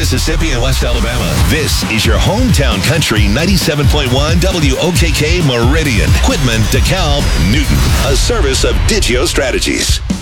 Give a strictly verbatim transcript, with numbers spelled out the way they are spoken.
Mississippi, and West Alabama. This is your hometown country ninety-seven point one W O K K Meridian. Quitman, DeKalb, Newton. A service of Digio Strategies.